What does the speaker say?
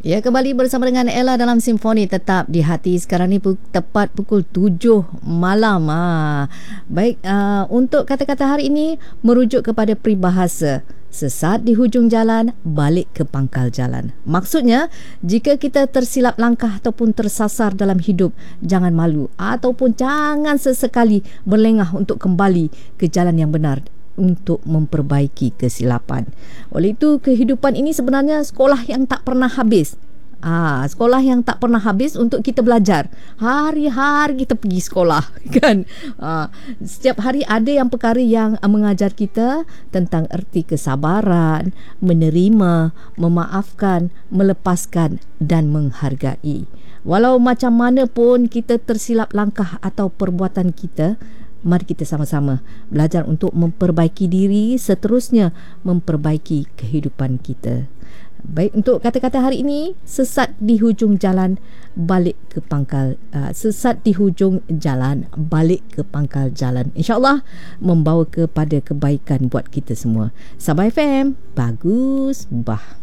Ya, kembali bersama dengan Ella dalam Simfoni Tetap di Hati. Sekarang ni tepat pukul 7 malam. Baik, untuk kata-kata hari ini merujuk kepada peribahasa sesat di hujung jalan, balik ke pangkal jalan. Maksudnya, jika kita tersilap langkah ataupun tersasar dalam hidup, jangan malu ataupun jangan sesekali berlengah untuk kembali ke jalan yang benar untuk memperbaiki kesilapan. Oleh itu, kehidupan ini sebenarnya sekolah yang tak pernah habis. Sekolah yang tak pernah habis untuk kita belajar. Hari-hari kita pergi sekolah, kan? Setiap hari ada yang perkara yang mengajar kita tentang erti kesabaran, menerima, memaafkan, melepaskan dan menghargai. Walau macam mana pun kita tersilap langkah atau perbuatan kita, mari kita sama-sama belajar untuk memperbaiki diri, seterusnya memperbaiki kehidupan kita. Baik, untuk kata-kata hari ini, sesat di hujung jalan, balik ke pangkal. Sesat di hujung jalan, balik ke pangkal jalan. InsyaAllah membawa kepada kebaikan buat kita semua. Sabah FM, bagus, bah.